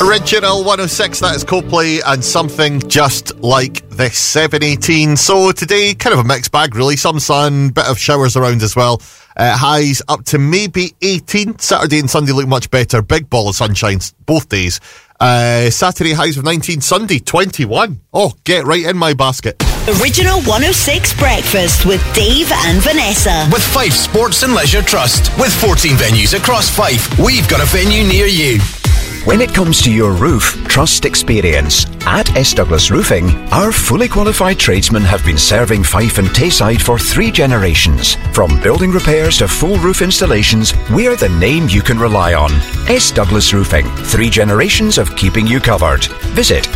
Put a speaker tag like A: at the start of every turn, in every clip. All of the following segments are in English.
A: Original 106, that is Coldplay and Something Just Like This. 7:18. So today, kind of a mixed bag really. Some sun, bit of showers around as well. Highs up to maybe 18. Saturday and Sunday look much better. Big ball of sunshine both days. Saturday highs of 19. Sunday 21. Oh, get right in my basket.
B: Original 106 Breakfast with Dave and Vanessa.
C: With Fife Sports and Leisure Trust. With 14 venues across Fife, we've got a venue near you.
D: When it comes to your roof, trust experience. At S. Douglas Roofing, our fully qualified tradesmen have been serving Fife and Tayside for 3 generations. From building repairs to full roof installations, we're the name you can rely on. S. Douglas Roofing, 3 generations of keeping you covered. Visit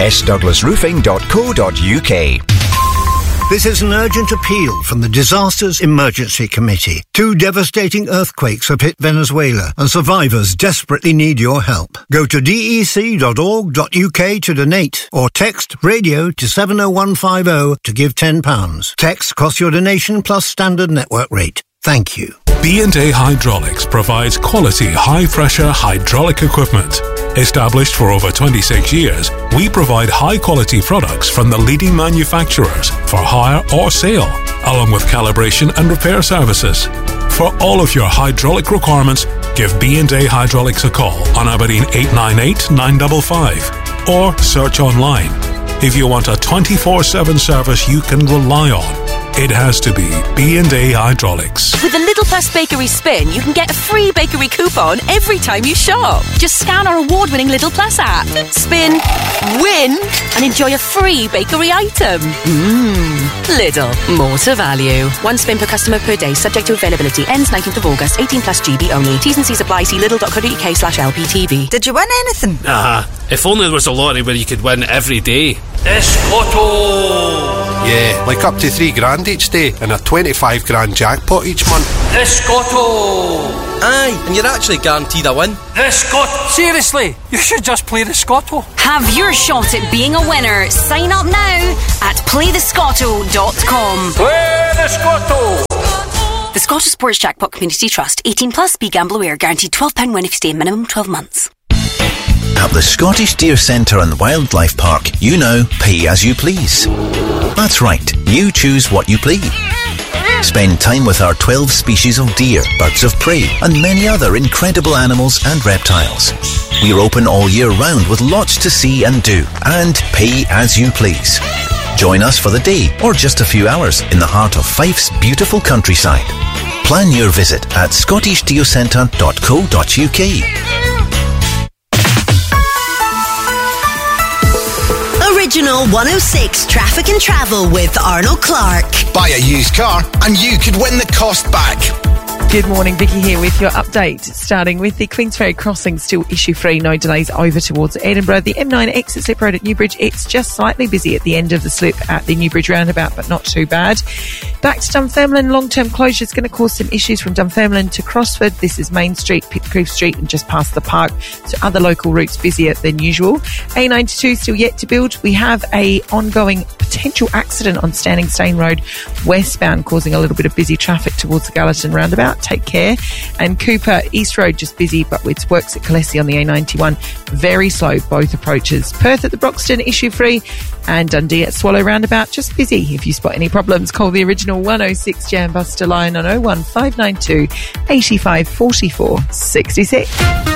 D: sdouglasroofing.co.uk.
E: This is an urgent appeal from the Disasters Emergency Committee. 2 devastating earthquakes have hit Venezuela and survivors desperately need your help. Go to dec.org.uk to donate or text radio to 70150 to give £10. Text costs your donation plus standard network rate. Thank you.
F: B&A Hydraulics provides quality high-pressure hydraulic equipment. Established for over 26 years, we provide high-quality products from the leading manufacturers for hire or sale, along with calibration and repair services. For all of your hydraulic requirements, give B&A Hydraulics a call on Aberdeen 898 955 or search online. If you want a 24/7 service you can rely on, it has to be B&A Hydraulics.
G: With the Lidl Plus Bakery Spin, you can get a free bakery coupon every time you shop. Just scan our award-winning Lidl Plus app, spin, win, and enjoy a free bakery item. Lidl, more to value. 1 spin per customer per day, subject to availability. Ends 19th of August, 18 plus GB only. T's and C's apply. See lidl.co.uk/LPTV.
H: Did you win anything?
I: If only there was a lottery where you could win every day. Escotto!
J: Yeah, like up to $3,000 each day and a 25 grand jackpot each month.
I: Escotto!
K: Aye, and you're actually guaranteed a win.
I: Escotto! Seriously, you should just play the Scotto.
L: Have your shot at being a winner. Sign up now at playthescotto.com.
I: Play the Scotto!
L: The Scottish Sports Jackpot Community Trust. 18 plus. Be gamble aware. Guaranteed £12 win if you stay minimum 12 months.
D: At the Scottish Deer Centre and Wildlife Park, you know, pay as you please. That's right, you choose what you please. Spend time with our 12 species of deer, birds of prey, and many other incredible animals and reptiles. We're open all year round with lots to see and do, and pay as you please. Join us for the day or just a few hours in the heart of Fife's beautiful countryside. Plan your visit at scottishdeercentre.co.uk.
B: Original 106 Traffic and Travel with Arnold Clark.
C: Buy a used car and you could win the cost back.
M: Good morning, Vicky here with your update. Starting with the Queensferry crossing, still issue-free, no delays over towards Edinburgh. The M9 exit slip road at Newbridge, it's just slightly busy at the end of the slip at the Newbridge roundabout, but not too bad. Back to Dunfermline, long-term closure is going to cause some issues from Dunfermline to Crossford. This is Main Street, Pitcrew Street and just past the park. So other local routes busier than usual. A92 still yet to build. We have a ongoing potential accident on Standing Stane Road westbound, causing a little bit of busy traffic towards the Gallatin roundabout. Take care. And Cooper East Road just busy, but with works at Colessi on the A91 very slow both approaches. Perth at the Broxton issue free, and Dundee at Swallow roundabout just busy. If you spot any problems, call the original 106 Jam Buster line on 01592 85 44 66.